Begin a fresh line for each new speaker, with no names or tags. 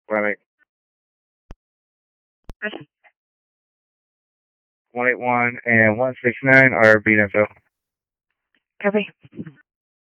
Right. 181 and 169 are beat info.
Copy.